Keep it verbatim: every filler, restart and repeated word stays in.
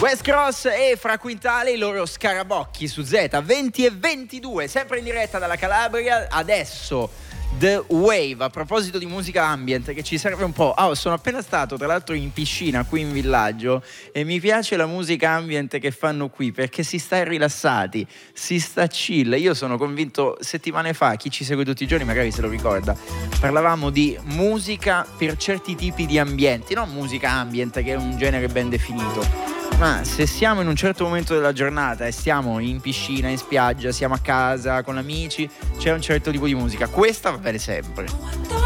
West Cross e Fra Quintale, i loro Scarabocchi su Z venti e ventidue, sempre in diretta dalla Calabria. Adesso The Wave, a proposito di musica ambient che ci serve un po'. Oh, sono appena stato tra l'altro in piscina qui in villaggio e mi piace la musica ambient che fanno qui perché si sta rilassati, si sta chill. Io sono convinto, settimane fa, chi ci segue tutti i giorni magari se lo ricorda, parlavamo di musica per certi tipi di ambienti, non musica ambient che è un genere ben definito, ma se siamo in un certo momento della giornata e stiamo in piscina, in spiaggia, siamo a casa con amici, c'è un certo tipo di musica. Questa va bene sempre.